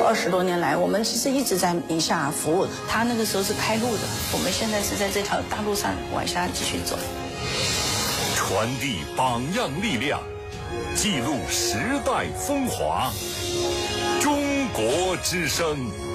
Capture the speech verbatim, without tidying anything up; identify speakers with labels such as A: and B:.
A: 二十多年来，我们其实一直在宁夏服务。他那个时候是开路的，我们现在是在这条大路上往下继续走。
B: 传递榜样力量，记录时代风华。中国之声。